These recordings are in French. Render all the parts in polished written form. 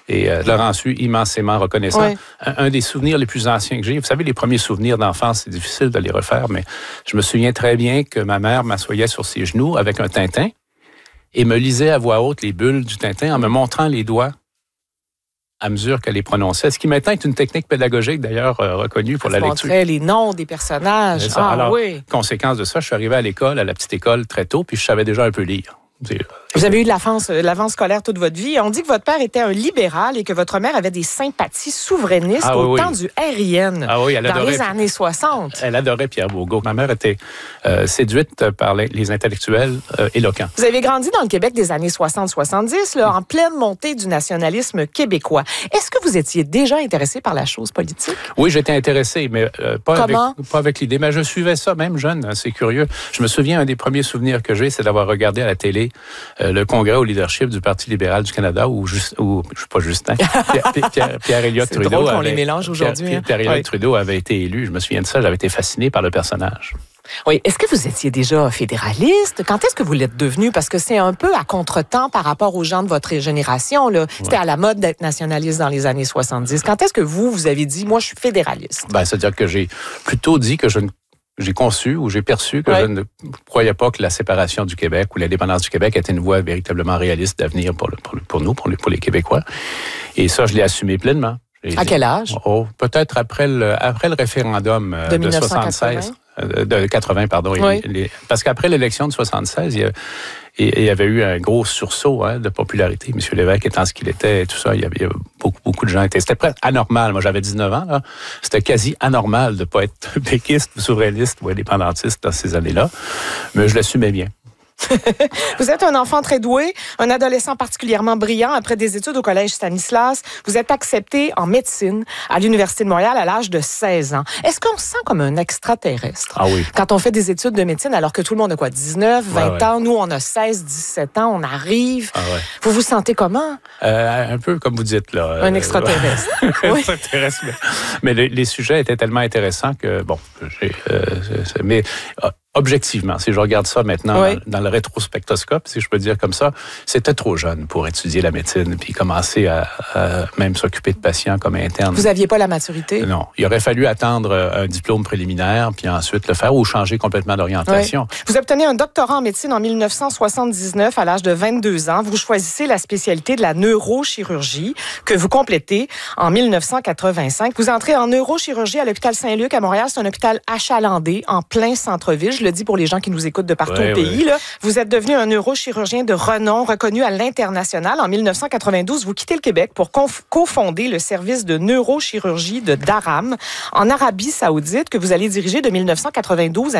Et je leur en suis immensément reconnaissant. Ouais. Un des souvenirs les plus anciens que j'ai, vous savez, les premiers souvenirs d'enfance, c'est difficile de les refaire, mais je me souviens très bien que ma mère m'assoyait sur ses genoux avec un Tintin et me lisait à voix haute les bulles du Tintin en me montrant les doigts à mesure qu'elle les prononçait. Ce qui maintenant est une technique pédagogique, d'ailleurs, reconnue pour la lecture. Montrait les noms des personnages. Ah, alors, oui. Conséquence de ça, je suis arrivé à l'école, à la petite école, très tôt, puis je savais déjà un peu lire. Vous avez eu de l'avance scolaire toute votre vie. On dit que votre père était un libéral et que votre mère avait des sympathies souverainistes au temps du RIN, elle dans adorait, les années 60. Elle adorait Pierre Bourgault. Ma mère était séduite par les intellectuels éloquents. Vous avez grandi dans le Québec des années 60-70, en pleine montée du nationalisme québécois. Est-ce que vous étiez déjà intéressé par la chose politique? Oui, j'étais intéressé, mais pas avec l'idée. Mais je suivais ça, même jeune, c'est curieux. Je me souviens, un des premiers souvenirs que j'ai, c'est d'avoir regardé à la télé le congrès au leadership du Parti libéral du Canada, où je suis pas Justin, Pierre Elliott Trudeau. C'est drôle qu'on les mélange aujourd'hui. Pierre Elliott Trudeau avait été élu. Je me souviens de ça, j'avais été fasciné par le personnage. Oui. Est-ce que vous étiez déjà fédéraliste? Quand est-ce que vous l'êtes devenu? Parce que c'est un peu à contretemps par rapport aux gens de votre génération. Là. C'était à la mode d'être nationaliste dans les années 70. Quand est-ce que vous avez dit, moi, je suis fédéraliste? C'est-à-dire que j'ai plutôt dit que j'ai conçu ou j'ai perçu que je ne croyais pas que la séparation du Québec ou l'indépendance du Québec était une voie véritablement réaliste d'avenir pour nous, pour les Québécois. Et ça, je l'ai assumé pleinement. À quel âge? Peut-être après le référendum de 76. De 80, pardon. Oui. Parce qu'après l'élection de 76, il y avait eu un gros sursaut de popularité. M. Lévesque étant ce qu'il était, et tout ça, il y avait beaucoup de gens. C'était presque anormal. Moi, j'avais 19 ans. Là. C'était quasi anormal de ne pas être péquiste, souverainiste ou indépendantiste dans ces années-là. Mais je l'assumais bien. Vous êtes un enfant très doué, un adolescent particulièrement brillant. Après des études au collège Stanislas, vous êtes accepté en médecine à l'Université de Montréal à l'âge de 16 ans. Est-ce qu'on se sent comme un extraterrestre? Ah oui. Quand on fait des études de médecine, alors que tout le monde a 19, 20 ans, nous on a 16, 17 ans, on arrive. Ah ouais. Vous vous sentez comment? Un peu comme vous dites, là. Un extraterrestre. Oui. Extraterrestre. Mais les sujets étaient tellement intéressants que, mais objectivement, si je regarde ça maintenant dans le rétrospectoscope, si je peux dire comme ça, c'était trop jeune pour étudier la médecine puis commencer à même s'occuper de patients comme interne. Vous n'aviez pas la maturité? Non. Il aurait fallu attendre un diplôme préliminaire puis ensuite le faire ou changer complètement d'orientation. Oui. Vous obtenez un doctorat en médecine en 1979 à l'âge de 22 ans. Vous choisissez la spécialité de la neurochirurgie que vous complétez en 1985. Vous entrez en neurochirurgie à l'hôpital Saint-Luc à Montréal. C'est un hôpital achalandé en plein centre-ville. Je le dis pour les gens qui nous écoutent de partout au pays. Là. Vous êtes devenu un neurochirurgien de renom reconnu à l'international. En 1992, vous quittez le Québec pour cofonder le service de neurochirurgie de Dharam en Arabie Saoudite que vous allez diriger de 1992 à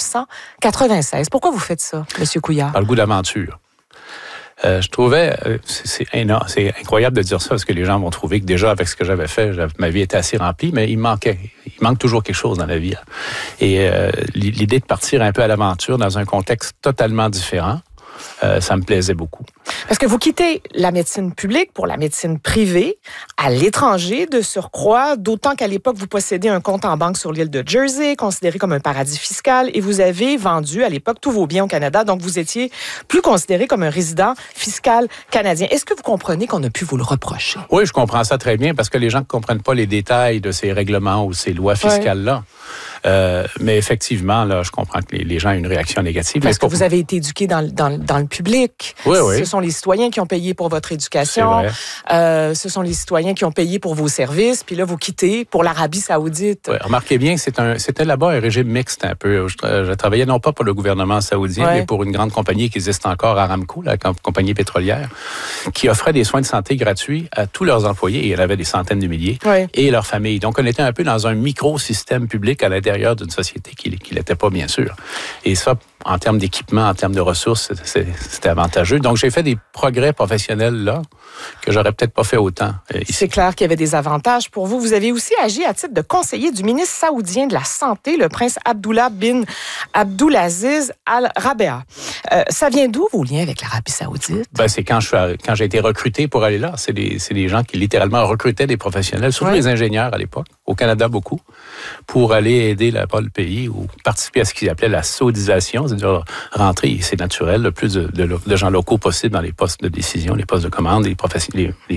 1996. Pourquoi vous faites ça, M. Couillard? Par le goût d'aventure. Je trouvais, c'est incroyable de dire ça parce que les gens vont trouver que déjà avec ce que j'avais fait, ma vie était assez remplie, mais il manque toujours quelque chose dans la vie. Et l'idée de partir un peu à l'aventure dans un contexte totalement différent, ça me plaisait beaucoup. Parce que vous quittez la médecine publique pour la médecine privée à l'étranger de surcroît, d'autant qu'à l'époque, vous possédez un compte en banque sur l'île de Jersey, considéré comme un paradis fiscal, et vous avez vendu à l'époque tous vos biens au Canada, donc vous étiez plus considéré comme un résident fiscal canadien. Est-ce que vous comprenez qu'on a pu vous le reprocher? Oui, je comprends ça très bien, parce que les gens ne comprennent pas les détails de ces règlements ou ces lois fiscales-là. Mais effectivement, là, je comprends que les gens ont une réaction négative. Parce que vous avez été éduqué dans le public. Oui. Ce sont les citoyens qui ont payé pour votre éducation. Ce sont les citoyens qui ont payé pour vos services. Puis là, vous quittez pour l'Arabie Saoudite. Oui, remarquez bien, c'était là-bas un régime mixte un peu. Je travaillais non pas pour le gouvernement saoudien, mais pour une grande compagnie qui existe encore, Aramco, la compagnie pétrolière, qui offrait des soins de santé gratuits à tous leurs employés. Et il y en avait des centaines de milliers. Et leurs familles. Donc, on était un peu dans un micro-système public à l'intérieur d'une société qui l'était pas, bien sûr. Et ça, en termes d'équipement, en termes de ressources, c'était avantageux. Donc, j'ai fait des progrès professionnels là que j'aurais peut-être pas fait autant. C'est clair qu'il y avait des avantages pour vous. Vous avez aussi agi à titre de conseiller du ministre saoudien de la Santé, le prince Abdullah bin Abdulaziz Al Rabea. Ça vient d'où vos liens avec l'Arabie Saoudite? C'est quand j'ai été recruté pour aller là. C'est des gens qui littéralement recrutaient des professionnels, surtout les ingénieurs à l'époque, au Canada beaucoup, pour aller aider le pays ou participer à ce qu'ils appelaient la saoudisation, c'est-à-dire rentrer, c'est naturel, le plus de gens locaux possible dans les postes de décision, les postes de commande, les